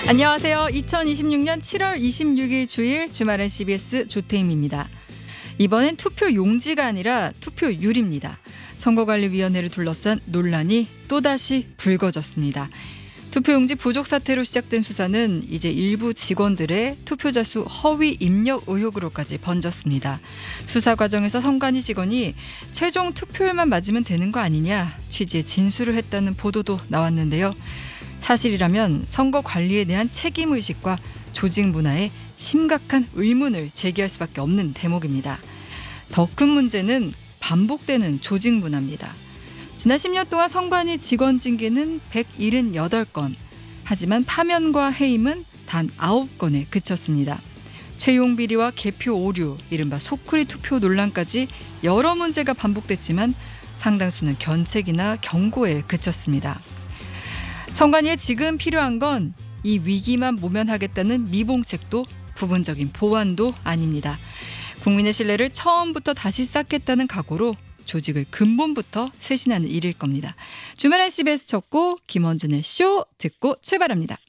안녕하세요. 2026년 7월 26일 주일 주말엔 CBS 조태임입니다. 이번엔 투표 용지가 아니라 투표율입니다. 선거관리위원회를 둘러싼 논란이 또다시 불거졌습니다. 투표용지 부족 사태로 시작된 수사는 이제 일부 직원들의 투표자 수 허위 입력 의혹으로까지 번졌습니다. 수사 과정에서 선관위 직원이 최종 투표율만 맞으면 되는 거 아니냐 취지의 진술을 했다는 보도도 나왔는데요. 사실이라면 선거 관리에 대한 책임의식과 조직 문화에 심각한 의문을 제기할 수밖에 없는 대목입니다. 더 큰 문제는 반복되는 조직 문화입니다. 지난 10년 동안 선관위 직원 징계는 178건, 하지만 파면과 해임은 단 9건에 그쳤습니다. 채용 비리와 개표 오류, 이른바 소쿠리 투표 논란까지 여러 문제가 반복됐지만 상당수는 견책이나 경고에 그쳤습니다. 선관위에 지금 필요한 건 이 위기만 모면하겠다는 미봉책도 부분적인 보완도 아닙니다. 국민의 신뢰를 처음부터 다시 쌓겠다는 각오로 조직을 근본부터 쇄신하는 일일 겁니다. 주말엔 CBS 첫 곡 김원준의 쇼 듣고 출발합니다.